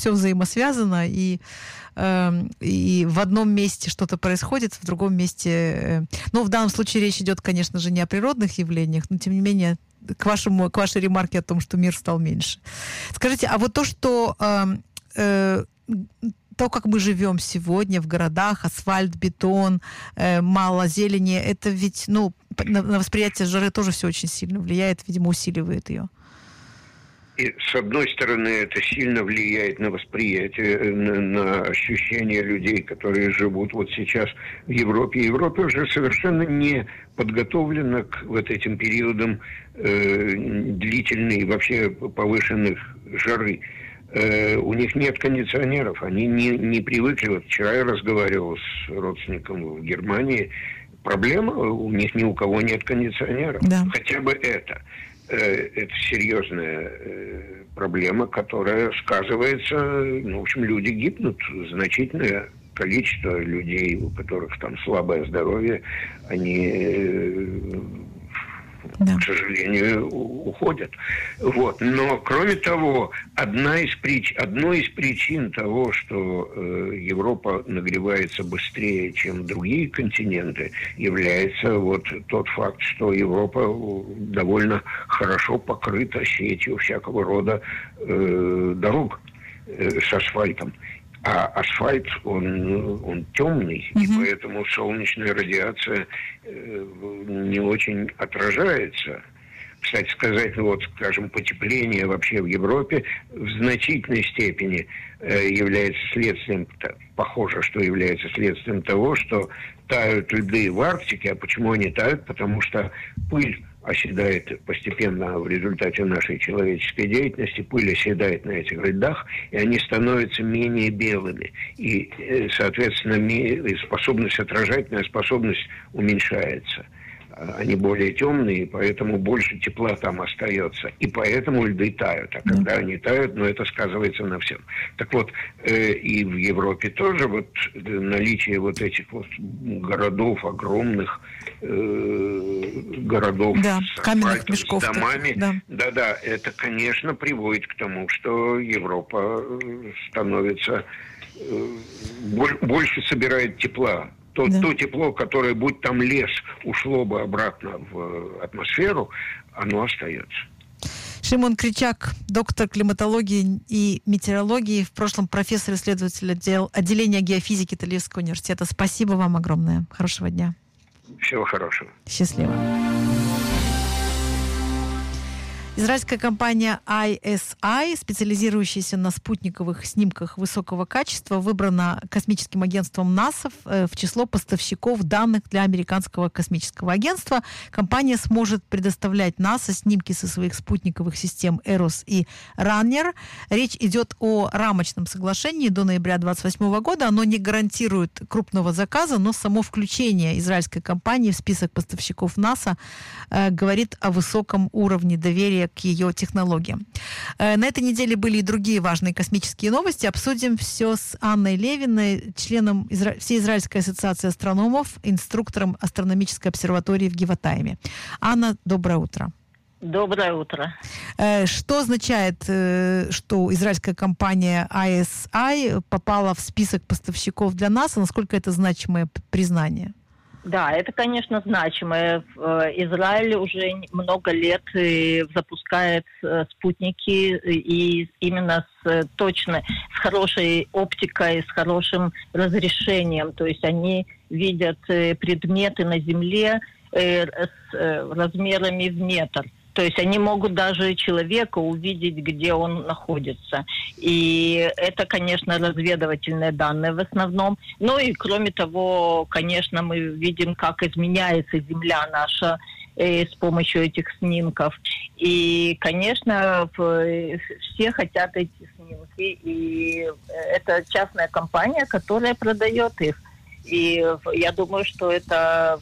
все взаимосвязано, и в одном месте что-то происходит, в другом месте... Ну, в данном случае речь идет, конечно же, не о природных явлениях, но, тем не менее, к вашей ремарке о том, что мир стал меньше. Скажите, а вот то, что... То, как мы живем сегодня в городах, асфальт, бетон, мало зелени, это ведь, ну, на восприятие жары тоже все очень сильно влияет, видимо, усиливает ее. И, с одной стороны, это сильно влияет на восприятие, на ощущения людей, которые живут вот сейчас в Европе. Европа уже совершенно не подготовлена к вот этим периодам длительной, вообще повышенных жары. У них нет кондиционеров, они не привыкли. Вот вчера я разговаривал с родственником в Германии. Проблема, у них ни у кого нет кондиционеров. Да. Хотя бы это серьезная проблема, которая сказывается, ну, в общем, люди гибнут, значительное количество людей, у которых там слабое здоровье, они, к сожалению, уходят. Вот. Но, кроме того, одной из причин того, что Европа нагревается быстрее, чем другие континенты, является вот тот факт, что Европа довольно хорошо покрыта сетью всякого рода дорог с асфальтом. А асфальт, он темный, и поэтому солнечная радиация не очень отражается. Кстати сказать, вот, скажем, потепление вообще в Европе в значительной степени является следствием, похоже, что является следствием того, что тают льды в Арктике. А почему они тают? Потому что пыль оседает постепенно в результате нашей человеческой деятельности, пыль оседает на этих льдах, и они становятся менее белыми. И, соответственно, отражательная способность уменьшается. Они более темные, поэтому больше тепла там остается. И поэтому льды тают. А когда они тают, это сказывается на всем. Так вот, и в Европе тоже вот наличие вот этих вот городов, огромных городов с асфальтом, с домами, да, это, конечно, приводит к тому, что Европа становится больше собирает тепла. То тепло, которое, будь там лес, ушло бы обратно в атмосферу, оно остается. Шимон Кричак, доктор климатологии и метеорологии, в прошлом профессор-исследователь отделения геофизики Тель-Авивского университета. Спасибо вам огромное. Хорошего дня. Всего хорошего. Счастливо. Израильская компания ISI, специализирующаяся на спутниковых снимках высокого качества, выбрана космическим агентством НАСА в число поставщиков данных для американского космического агентства. Компания сможет предоставлять НАСА снимки со своих спутниковых систем Эрос и Раннер. Речь идет о рамочном соглашении до ноября 2028 года. Оно не гарантирует крупного заказа, но само включение израильской компании в список поставщиков НАСА говорит о высоком уровне доверия к ее технологиям. На этой неделе были и другие важные космические новости. Обсудим все с Анной Левиной, членом Всеизраильской ассоциации астрономов, инструктором астрономической обсерватории в Гиватайме. Анна, доброе утро. Доброе утро. Что означает, что израильская компания ISI попала в список поставщиков для НАСА? Насколько это значимое признание? Да, это, конечно, значимо. Израиль уже много лет запускает спутники и именно с хорошей оптикой, с хорошим разрешением. То есть они видят предметы на Земле с размерами в метр. То есть они могут даже человека увидеть, где он находится. И это, конечно, разведывательные данные в основном. Ну и кроме того, конечно, мы видим, как изменяется Земля наша с помощью этих снимков. И, конечно, все хотят эти снимки. И это частная компания, которая продает их. И я думаю, что это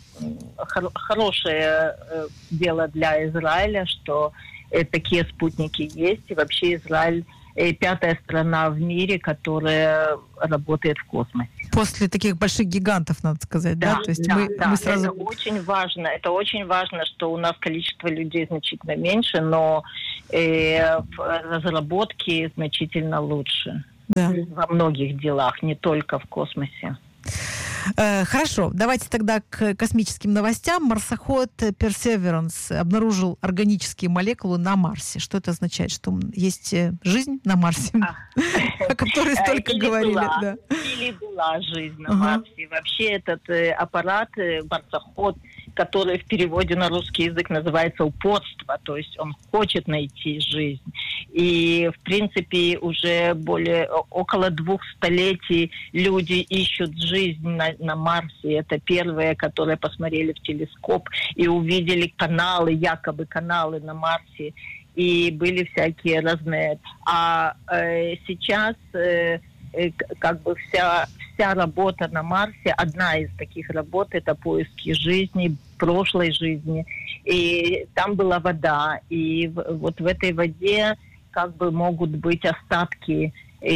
хорошее дело для Израиля, что такие спутники есть. И вообще Израиль 5-я страна в мире, которая работает в космосе. После таких больших гигантов, надо сказать, да? То есть мы сразу... Это очень важно. Это очень важно, что у нас количество людей значительно меньше, но в разработке значительно лучше. во многих делах, не только в космосе. Хорошо, давайте тогда к космическим новостям. Марсоход Perseverance обнаружил органические молекулы на Марсе. Что это означает? Что есть жизнь на Марсе, о которой столько говорили? Или была жизнь на Марсе. Вообще этот аппарат, марсоход, который в переводе на русский язык называется «упорство», то есть он хочет найти жизнь. И, в принципе, уже около 2 столетий люди ищут жизнь на Марсе. Это первые, которые посмотрели в телескоп и увидели каналы, якобы каналы на Марсе. И были всякие разные. А сейчас как бы вся работа на Марсе, одна из таких работ, это поиски жизни, прошлой жизни. И там была вода. И вот в этой воде как бы могут быть остатки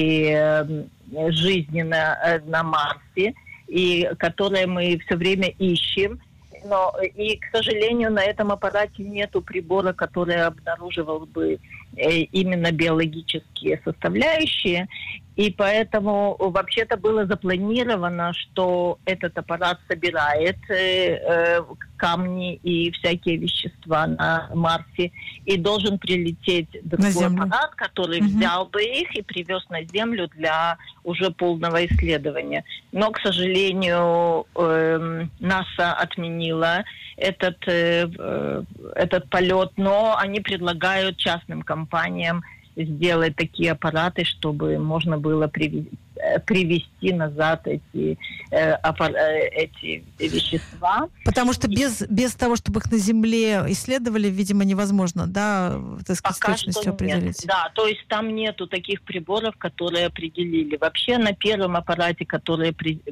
жизни на Марсе, и которые мы все время ищем. И, к сожалению, на этом аппарате нету прибора, который обнаруживал бы именно биологические составляющие. И поэтому вообще-то было запланировано, что этот аппарат собирает камни и всякие вещества на Марсе, и должен прилететь другой аппарат, который взял бы их и привез на Землю для уже полного исследования. Но, к сожалению, НАСА отменила этот полет, но они предлагают частным компаниям сделать такие аппараты, чтобы можно было привести назад эти вещества. Потому что без того, чтобы их на Земле исследовали, видимо, невозможно, да, так сказать, с точностью определить. Да, то есть там нету таких приборов, которые определили. Вообще на первом аппарате, который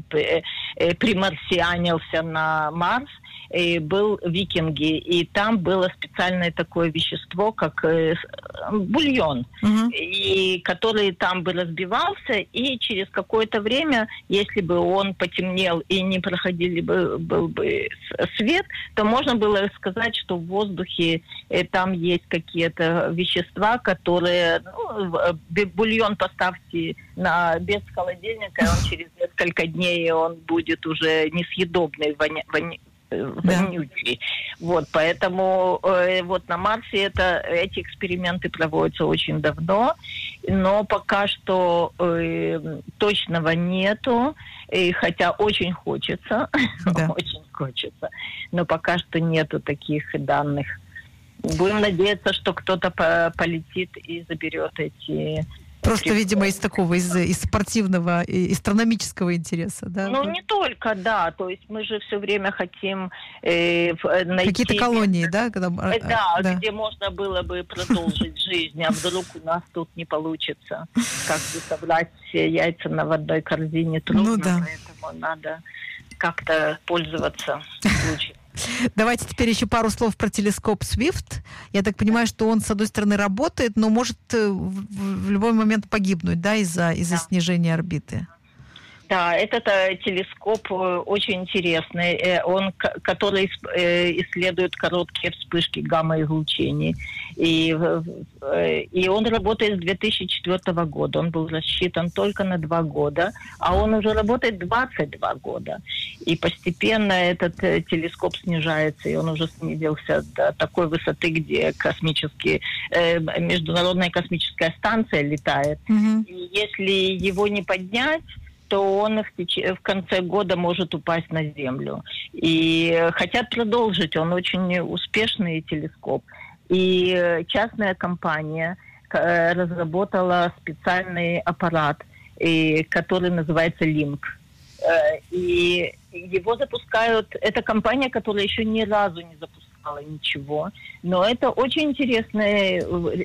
примарсианился на Марс, был «Викинги», и там было специальное такое вещество, как бульон, и который там бы разбивался, и через какое-то время, если бы он потемнел и не проходили был бы свет, то можно было сказать, что в воздухе там есть какие-то вещества, которые... бульон поставьте без холодильника, и он через несколько дней он будет уже несъедобный, вонючий. Вот, поэтому вот на Марсе эти эксперименты проводятся очень давно, но пока что точного нету, хотя очень хочется, очень хочется, но пока что нету таких данных. Будем надеяться, что кто-то полетит и заберет эти... Просто, видимо, из такого, из спортивного и астрономического интереса, да? Ну, не только, да. То есть мы же все время хотим найти... Какие-то колонии, да? Где можно было бы продолжить жизнь, а вдруг у нас тут не получится. Как бы собрать все яйца на одной корзине трудно, поэтому надо как-то пользоваться случаем. Давайте теперь еще пару слов про телескоп Swift. Я так понимаю, что он, с одной стороны, работает, но может в любой момент погибнуть, да, из-за снижения орбиты. Да, этот телескоп очень интересный, который исследует короткие вспышки гамма-излучений. И он работает с 2004 года. Он был рассчитан только на 2 года, а он уже работает 22 года. И постепенно этот телескоп снижается, и он уже снизился до такой высоты, где Международная космическая станция летает. И если его не поднять, то он в конце года может упасть на Землю. И хотят продолжить, он очень успешный телескоп. И частная компания разработала специальный аппарат, который называется LINC. И его запускают... Это компания, которая еще ни разу не запускала ничего. Но это очень интересный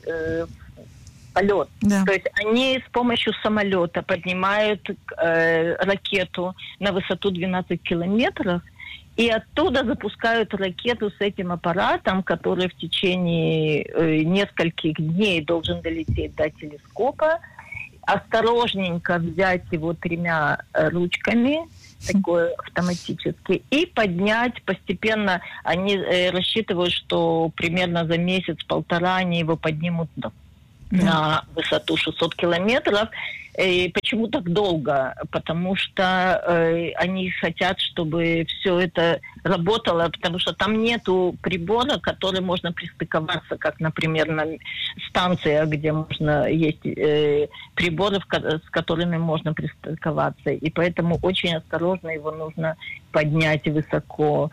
полет. Да. То есть они с помощью самолета поднимают ракету на высоту 12 километров, и оттуда запускают ракету с этим аппаратом, который в течение нескольких дней должен долететь до телескопа, осторожненько взять его 3 ручками, такой автоматически, и поднять постепенно. Они рассчитывают, что примерно за месяц-полтора они его поднимут на высоту 600 километров. И почему так долго? Потому что они хотят, чтобы все это работало, потому что там нету прибора, который можно пристыковаться, как, например, на станциях, где можно есть приборы, с которыми можно пристыковаться. И поэтому очень осторожно его нужно поднять высоко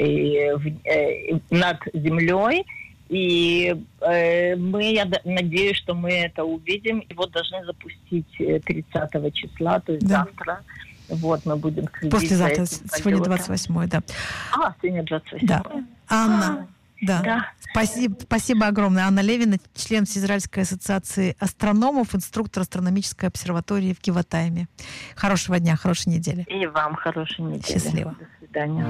над землей. И я надеюсь, что мы это увидим. Его должны запустить 30 числа, то есть завтра. Вот, мы будем следить. Послезавтра, сегодня 28-й, да. Сегодня 28-й. Да. Анна, да. Спасибо огромное. Анна Левина, член Всеизраильской ассоциации астрономов, инструктор астрономической обсерватории в Гиватайме. Хорошего дня, хорошей недели. И вам хорошей недели. Счастливо. До свидания.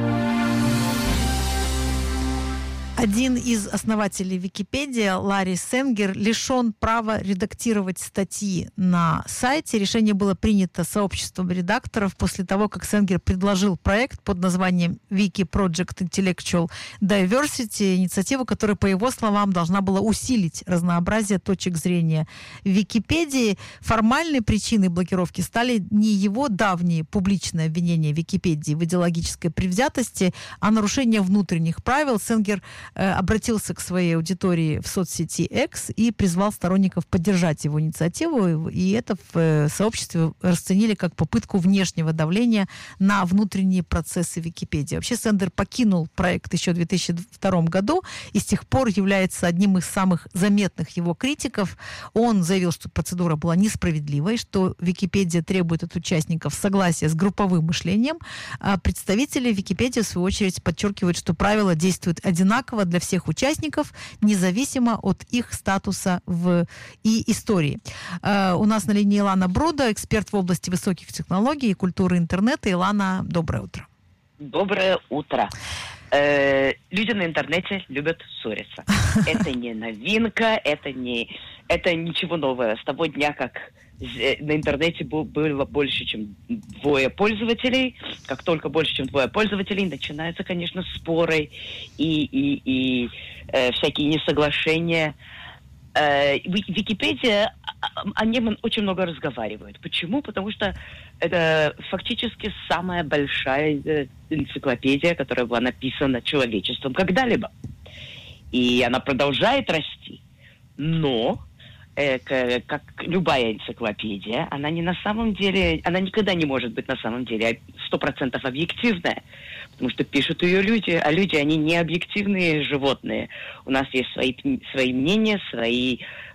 Один из основателей Википедии, Ларри Сенгер, лишен права редактировать статьи на сайте. Решение было принято сообществом редакторов после того, как Сенгер предложил проект под названием Wiki Project Intellectual Diversity, инициативу, которая, по его словам, должна была усилить разнообразие точек зрения в Википедии. Формальной причиной блокировки стали не его давние публичные обвинения в Википедии в идеологической предвзятости, а нарушение внутренних правил. Сенгер обратился к своей аудитории в соцсети X и призвал сторонников поддержать его инициативу. И это в сообществе расценили как попытку внешнего давления на внутренние процессы Википедии. Вообще Сенгер покинул проект еще в 2002 году и с тех пор является одним из самых заметных его критиков. Он заявил, что процедура была несправедливой, что Википедия требует от участников согласия с групповым мышлением. А представители Википедии, в свою очередь, подчеркивают, что правила действуют одинаково для всех участников, независимо от их статуса и истории. У нас на линии Илана Бруда, эксперт в области высоких технологий и культуры интернета. Илана, доброе утро. Доброе утро. Люди на интернете любят ссориться. Это не новинка, это ничего нового. С того дня, как на интернете было больше, чем 2 пользователей. Как только больше, чем 2 пользователей, начинаются, конечно, споры и всякие несоглашения. Википедия, о нем очень много разговаривают. Почему? Потому что это фактически самая большая энциклопедия, которая была написана человечеством когда-либо. И она продолжает расти. Но как любая энциклопедия, она не на самом деле, она никогда не может быть на самом деле 100% объективная, потому что пишут ее люди, а люди, они не объективные животные. У нас есть свои мнения, свои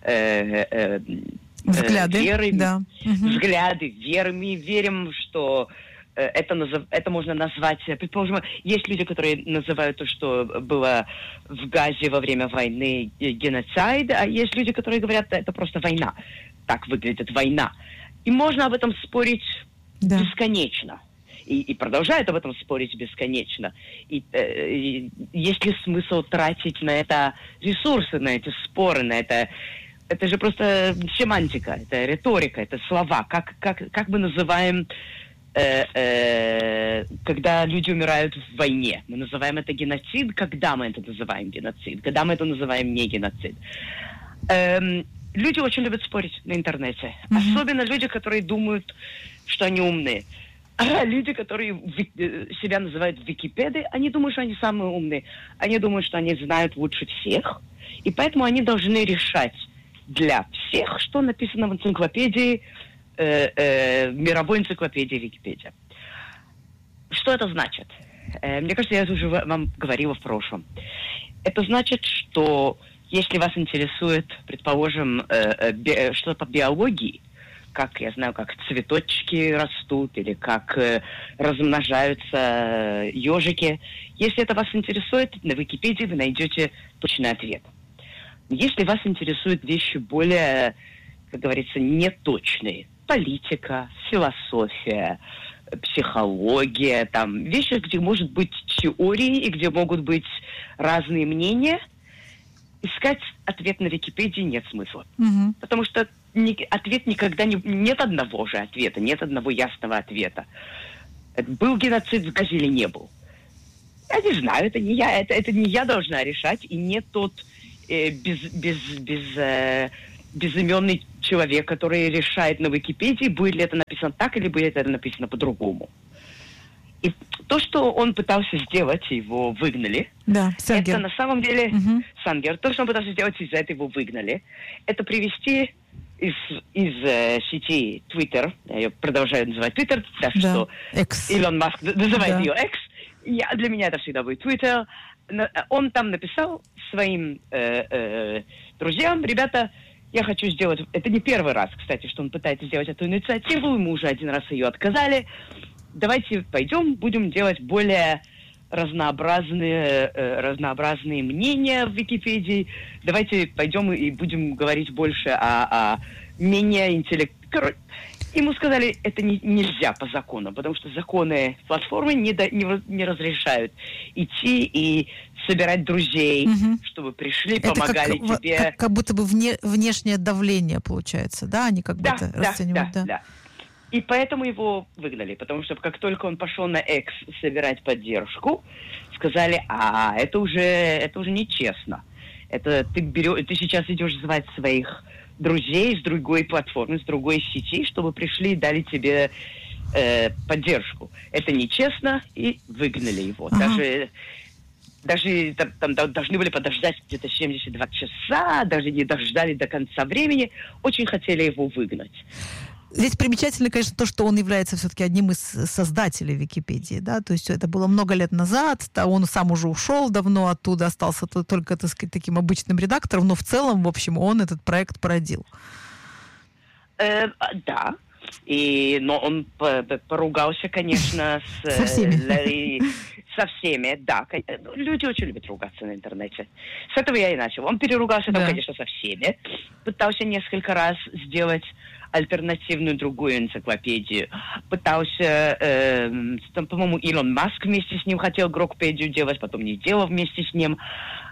взгляды, веры, да. Взгляды, веры. Мы верим, что это можно назвать, предположим, есть люди, которые называют то, что было в Газе во время войны, геноцид, а есть люди, которые говорят, это просто война. Так выглядит война. И можно об этом спорить бесконечно. И продолжают об этом спорить бесконечно. И есть ли смысл тратить на это ресурсы, на эти споры, на это... Это же просто семантика, это риторика, это слова. Как мы называем... когда люди умирают в войне. Мы называем это геноцид, когда мы это называем геноцид, когда мы это называем не геноцид. Люди очень любят спорить на интернете. Особенно люди, которые думают, что они умные. А люди, которые себя называют Википедией, они думают, что они самые умные. Они думают, что они знают лучше всех. И поэтому они должны решать для всех, что написано в энциклопедии, мировой энциклопедии Википедия. Что это значит? Мне кажется, я уже вам говорила в прошлом. Это значит, что если вас интересует, предположим, что-то по биологии, как, я знаю, как цветочки растут или как размножаются ежики, если это вас интересует, на Википедии вы найдете точный ответ. Если вас интересуют вещи более, как говорится, неточные, политика, философия, психология, там вещи, где может быть теории и где могут быть разные мнения, искать ответ на Википедии нет смысла. Потому что ответ никогда не... Нет одного же ответа, нет одного ясного ответа. Был геноцид в Газе или не был? Я не знаю, это не я, это не я должна решать, и не тот безыменный человек, который решает на Википедии, будет ли это написано так или будет это написано по-другому. И то, что он пытался сделать, его выгнали. Да, Сенгер. Это на самом деле... Сангер. То, что он пытался сделать, из-за этого его выгнали. Это привести из сети Twitter, я ее продолжаю называть Twitter, так что X. Илон Маск называет ее X. Для меня это всегда будет Twitter. Он там написал своим друзьям: ребята, я хочу сделать... Это не первый раз, кстати, что он пытается сделать эту инициативу. Мы уже один раз ее отказали. Давайте пойдем, будем делать более разнообразные мнения в Википедии. Давайте пойдем и будем говорить больше о менее интеллектуальном. Ему сказали, это нельзя по закону, потому что законы платформы не разрешают идти и собирать друзей, чтобы пришли, это помогали тебе. Как будто бы внешнее давление получается, да? Они как бы это расценивают. Да. И поэтому его выгнали, потому что как только он пошел на X собирать поддержку, сказали: это уже нечестно. Это ты сейчас идешь звать своих друзей с другой платформы, с другой сети, чтобы пришли и дали тебе поддержку. Это нечестно, и выгнали его. Даже там должны были подождать где-то 72 часа, даже не дождали до конца времени, очень хотели его выгнать. Здесь примечательно, конечно, то, что он является все-таки одним из создателей Википедии, да, то есть это было много лет назад, он сам уже ушел давно оттуда, остался только, так сказать, таким обычным редактором, но в целом, в общем, он этот проект породил. Да, но он поругался, конечно, со всеми. Со всеми, да. Люди очень любят ругаться на интернете. С этого я и начал. Он переругался, конечно, со всеми. Пытался несколько раз сделать альтернативную другую энциклопедию. Пытался, по-моему, Илон Маск вместе с ним хотел Грокпедию делать, потом не делал вместе с ним.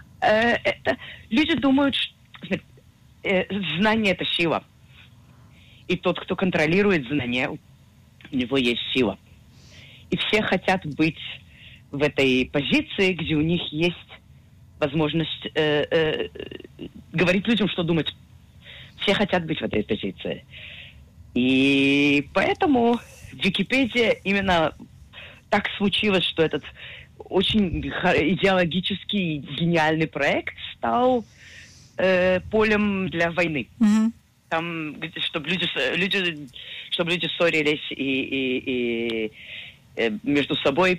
Люди думают, что знание — это сила. И тот, кто контролирует знания, у него есть сила. И все хотят быть в этой позиции, где у них есть возможность говорить людям, что думать. Все хотят быть в этой позиции. И поэтому Википедия именно так случилось, что этот очень идеологический, гениальный проект стал полем для войны. Там, чтобы люди ссорились и между собой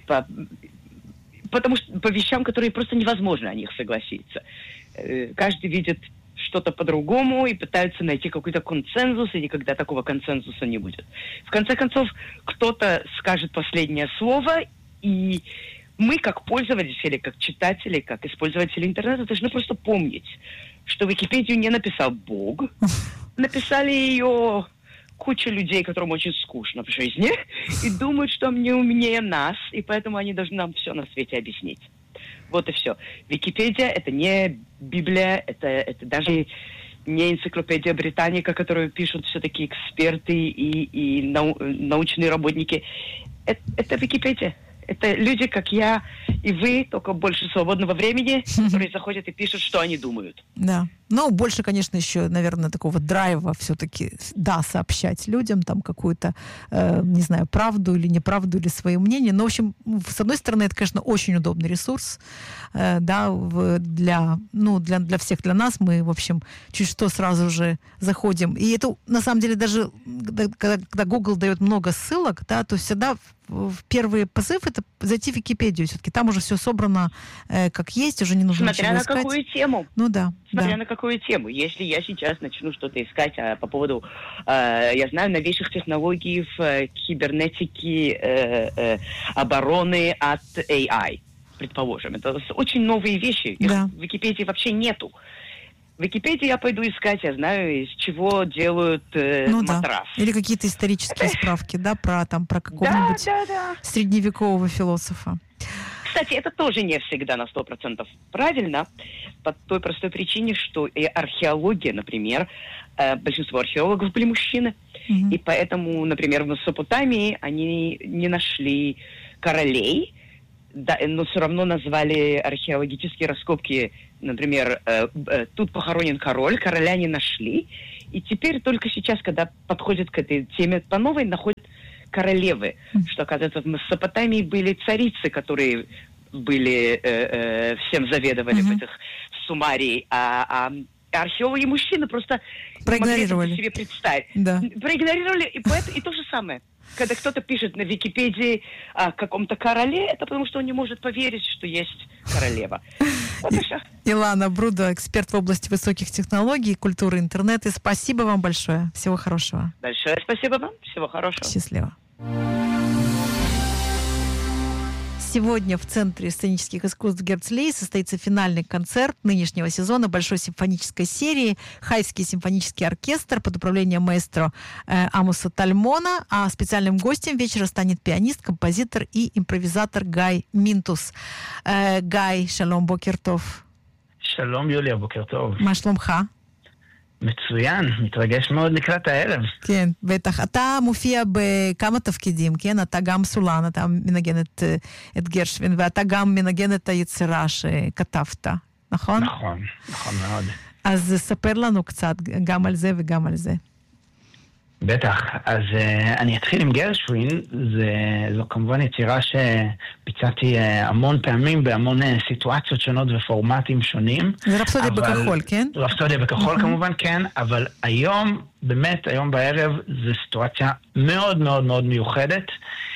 потому что по вещам, которые просто невозможно о них согласиться. Каждый видит что-то по-другому и пытаются найти какой-то консенсус, и никогда такого консенсуса не будет. В конце концов, кто-то скажет последнее слово, и мы, как пользователи, как читатели, как использователи интернета, должны просто помнить, что Википедию не написал Бог, написали ее куча людей, которым очень скучно в жизни, и думают, что они умнее нас, и поэтому они должны нам все на свете объяснить. Вот и все. Википедия — это не Библия, это даже не энциклопедия Британика, которую пишут все-таки эксперты и научные работники. Это Википедия. Это люди, как я и вы, только больше свободного времени, которые заходят и пишут, что они думают. Да. Ну, больше, конечно, еще, наверное, такого драйва все-таки, да, сообщать людям там какую-то, не знаю, правду или неправду, или свое мнение. Но, в общем, с одной стороны, это, конечно, очень удобный ресурс, да, для всех, для нас. Мы, в общем, чуть что сразу же заходим. И это, на самом деле, даже когда Google дает много ссылок, да, то всегда первый позыв — это зайти в Википедию. Все-таки там уже все собрано как есть, уже не нужно ничего искать. Смотря на какую тему. Ну да. Смотря на какую тему. Если я сейчас начну что-то искать по поводу, я знаю, новейших технологий в кибернетике, обороны от AI, предположим. Это очень новые вещи. Их в Википедии вообще нету. В Википедии я пойду искать, я знаю, из чего делают матрас. Да. Или какие-то исторические справки, да, про какого-нибудь средневекового философа. Кстати, это тоже не всегда на 100% правильно, по той простой причине, что и археология, например, большинство археологов были мужчины, и поэтому, например, в Месопотамии они не нашли королей, да, но все равно назвали археологические раскопки, например, тут похоронен король, короля не нашли, И теперь только сейчас, когда подходит к этой теме по новой, находят королевы. Что, оказывается, в Месопотамии были царицы, которые были, всем заведовали в этих суммарий, а археологи и мужчины просто проигнорировали. Не могли себе представить. Да. Проигнорировали, и то же самое. Когда кто-то пишет на Википедии о каком-то короле, это потому что он не может поверить, что есть королева. Вот и все. Илана Бруда, эксперт в области высоких технологий, культуры интернета. Спасибо вам большое. Всего хорошего. Большое спасибо вам. Всего хорошего. Счастливо. Сегодня в Центре сценических искусств Герцлей состоится финальный концерт нынешнего сезона Большой симфонической серии «Хайский симфонический оркестр» под управлением маэстро Амоса Тальмона, а специальным гостем вечера станет пианист, композитор и импровизатор Гай Минтус. Гай, шалом, бокер тов. שלום יוליה, בוקר טוב. מה שלומך? מצוין, מתרגש מאוד לקראת הערב. כן, בטח. אתה מופיע בכמה תפקידים, כן? אתה גם סולן, אתה מנגן את גרשווין, ואתה גם מנגן את היצירה שכתבת, נכון? נכון, נכון מאוד. אז ספר לנו קצת גם על זה וגם על זה. בטח, אז אני אתחיל עם גרשווין, זו כמובן יצירה שביצעתי המון פעמים בהמון סיטואציות שונות ופורמטים שונים. זה רפסודיה בכחול, כן? רפסודיה בכחול כמובן, כן, אבל היום, באמת היום בערב, זו סיטואציה מאוד מאוד מאוד מיוחדת,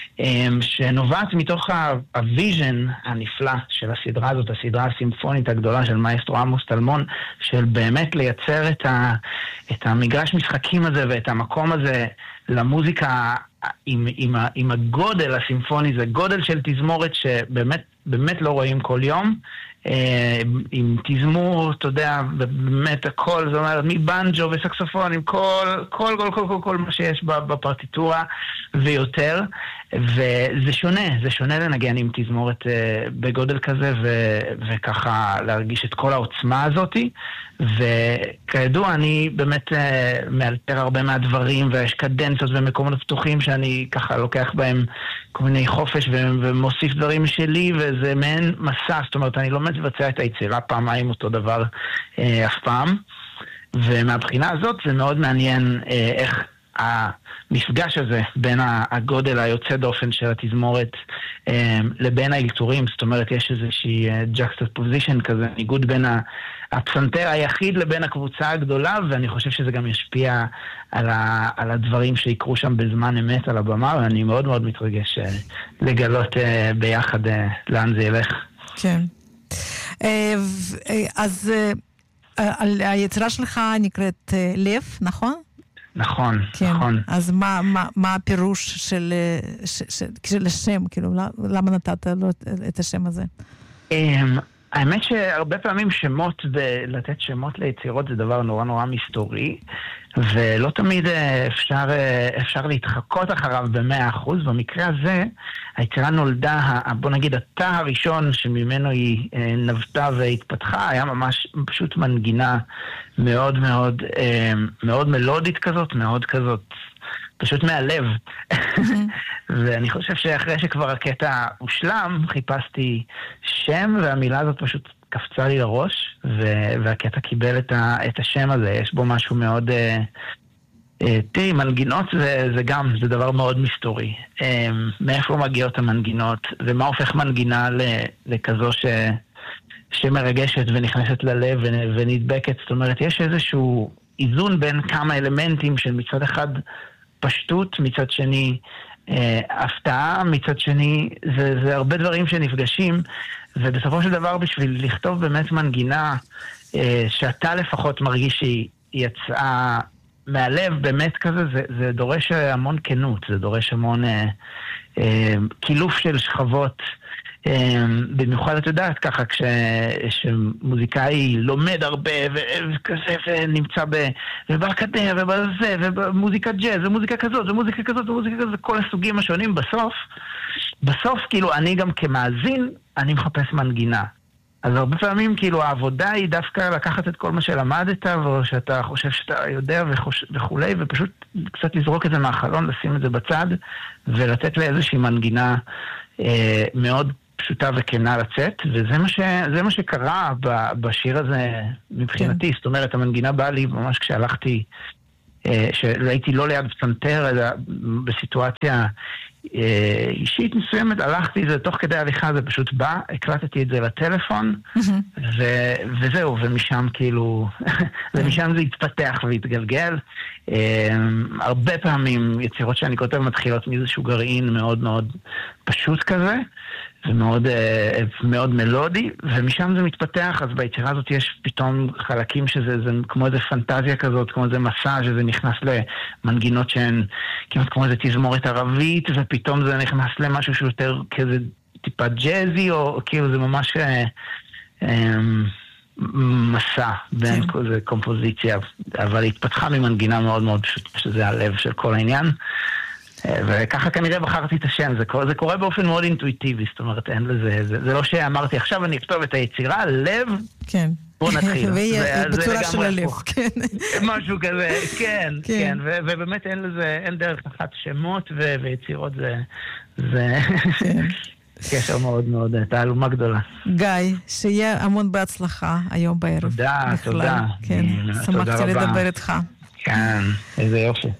שנובעת מתוך הוויז'ן הנפלא של הסדרה הזאת, הסדרה הסימפונית הגדולה של מאסטרו עמוס טלמון, של באמת לייצר את המגרש משחקים הזה ואת המקום הזה למוזיקה עם הגודל הסימפוני, זה גודל של תזמורת שבאמת באמת לא רואים כל יום, עם תזמור, אתה יודע, באמת הכל, זאת אומרת, מבנג'ו וסקסופון, עם כל מה שיש בפרטיטורה ויותר, וזה שונה לנגן עם תזמורת בגודל כזה, וככה להרגיש את כל העוצמה הזאת, וכידוע אני באמת מאלתר הרבה מהדברים, ויש קדנציות ומקומות פתוחים שאני ככה לוקח בהם כל מיני חופש ומוסיף דברים שלי, וזה מעין מסע, זאת אומרת, אני לא מבצע את היצירה פעמיים אותו דבר אף פעם, ומהבחינה הזאת זה מאוד מעניין איך המפגש הזה בין הגודל היוצא דופן של התזמורת לבין האלתורים, זאת אומרת יש איזושהי juxtaposition כזה, ניגוד בין הפסנתר היחיד לבין הקבוצה הגדולה, ואני חושב שזה גם ישפיע על הדברים שיקרו שם בזמן אמת על הבמה, ואני מאוד מאוד מתרגש לגלות ביחד לאן זה ילך. כן. אז היצירה שלך נקראת לב, נכון? נכון, כן. נכון. אז מה הפירוש של השם? כאילו, למה נתת לו את השם הזה? האמת שהרבה פעמים שמות, לתת שמות ליצירות זה דבר נורא נורא מסתורי, ולא תמיד אפשר להתחקות אחריו ב100%. במקרה הזה, היצירה נולדה, בוא נגיד, התא הראשון שממנו היא נבטה והתפתחה, היה ממש פשוט מנגינה מאוד מאוד, מאוד מלודית כזאת, מאוד כזאת, פשוט מהלב. ואני חושב שאחרי שכבר הקטע הושלם, חיפשתי שם, והמילה הזאת פשוט קפצה לי לראש, והקטע קיבל את השם הזה. יש בו משהו מאוד... תראי, מנגינות זה דבר מאוד מסתורי. מאיפה מגיעות המנגינות, ומה הופך מנגינה לכזו שמרגשת ונכנסת ללב ונדבקת. זאת אומרת, יש איזשהו איזון בין כמה אלמנטים של מצד אחד פשטות, מצד שני הפתעה, מצד שני זה הרבה דברים שנפגשים, ובסופו של דבר בשביל לכתוב באמת מנגינה שאתה לפחות מרגיש שהיא יצאה מהלב באמת כזה, זה דורש המון כנות, זה דורש המון קילוף של שכבות, במיוחד את יודעת ככה כשמוזיקאי לומד הרבה וכזה ונמצא ובאקדמיה ובזה ובמוזיקה ג'אז ומוזיקה כזאת ומוזיקה כזאת ומוזיקה כזאת, כל הסוגים השונים, בסוף כאילו אני גם כמאזין אני מחפש מנגינה. אז הרבה פעמים כאילו העבודה היא דווקא לקחת את כל מה שלמדת או שאתה חושב שאתה יודע וכולי, ופשוט קצת לזרוק את זה מהחלון, לשים את זה בצד ולתת לאיזושהי מנגינה מאוד פשוטה וכנה לצאת, וזה מה שקרה בשיר הזה מבחינתי. זאת אומרת, המנגינה באה לי ממש כשהלכתי שהייתי לא ליד פסנתר, אלא בסיטואציה אישית מסוימת, הלכתי זה תוך כדי הליכה, זה פשוט בא, הקלטתי את זה לטלפון, וזהו, ומשם כאילו, ומשם זה התפתח והתגלגל. הרבה פעמים יצירות שאני כותב מתחילות מאיזשהו גרעין מאוד מאוד פשוט כזה, ומאוד מאוד מלודי, ומשם זה מתפתח, אז ביצירה הזאת יש פתאום חלקים שזה כמו איזה פנטזיה כזאת, כמו איזה מסע, שזה נכנס למנגינות שהן כמעט כמו איזה תזמורת ערבית, ופתאום זה נכנס למשהו שיותר כזה טיפה ג'אזי, או כאילו זה ממש מסע בין כזה קומפוזיציה, אבל התפתחה ממנגינה מאוד מאוד פשוט, שזה הלב של כל העניין. וככה כנראה בחרתי את השם, זה קורה באופן מאוד אינטואיטיבי, זאת אומרת, אין לזה, זה לא שאמרתי, עכשיו אני אכתוב את היצירה, לב, כן. בוא נתחיל. בצורה של הלב, כן. משהו כזה, כן, ובאמת אין דרך אחת שמות ויצירות, זה קשר מאוד מאוד, תעלומה גדולה. גיא, שיהיה המון בהצלחה היום בערב. תודה. כן, שמחתי לדבר איתך. כן, איזה יופי.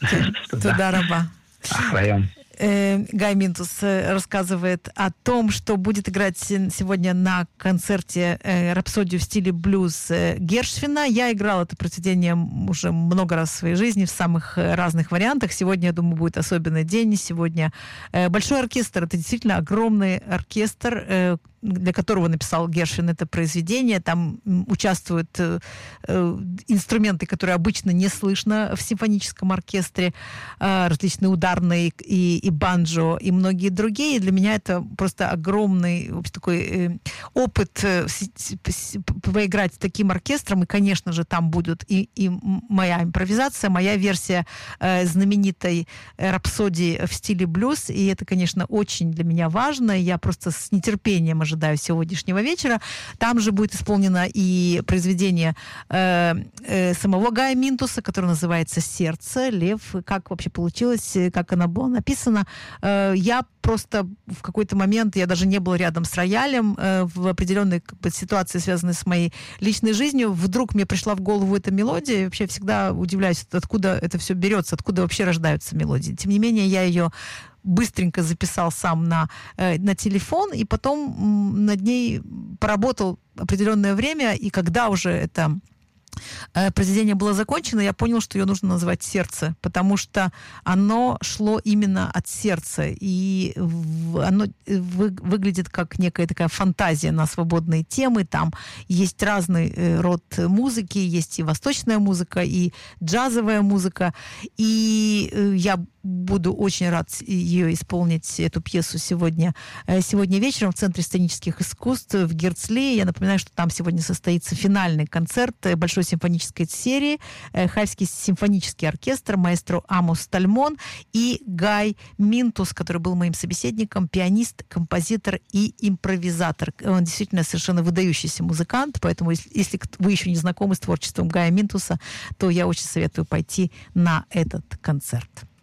תודה רבה. Ахраем. Гай Минтус рассказывает о том, что будет играть сегодня на концерте «Рапсодию в стиле блюз» Гершвина. Я играла это произведение уже много раз в своей жизни в самых разных вариантах. Сегодня, я думаю, будет особенный день. Сегодня большой оркестр. Это действительно огромный оркестр, для которого написал Гершвин это произведение. Там участвуют инструменты, которые обычно не слышно в симфоническом оркестре, различные ударные и банджо, и многие другие. И для меня это просто огромный такой опыт поиграть с таким оркестром. И, конечно же, там будет и моя импровизация, моя версия знаменитой рапсодии в стиле блюз. И это, конечно, очень для меня важно. Я просто с нетерпением ожидаю сегодняшнего вечера. Там же будет исполнено и произведение самого Гая Минтуса, которое называется «Сердце», «Лев». Как вообще получилось, как оно было написано. Я просто в какой-то момент, я даже не была рядом с роялем, в определенной ситуации, связанной с моей личной жизнью, вдруг мне пришла в голову эта мелодия. И вообще всегда удивляюсь, откуда это все берется, откуда вообще рождаются мелодии. Тем не менее, я ее быстренько записал сам на телефон, и потом над ней поработал определенное время, и когда уже это произведение было закончено, я понял, что ее нужно назвать «Сердце», потому что оно шло именно от сердца, и оно выглядит как некая такая фантазия на свободные темы. Там есть разный род музыки, есть и восточная музыка, и джазовая музыка, и я буду очень рад ее исполнить, эту пьесу, сегодня вечером в Центре сценических искусств в Герцли. Я напоминаю, что там сегодня состоится финальный концерт большой симфонической серии. Хайфский симфонический оркестр, маэстро Амос Тальмон и Гай Минтус, который был моим собеседником, пианист, композитор и импровизатор. Он действительно совершенно выдающийся музыкант, поэтому если вы еще не знакомы с творчеством Гая Минтуса, то я очень советую пойти на этот концерт.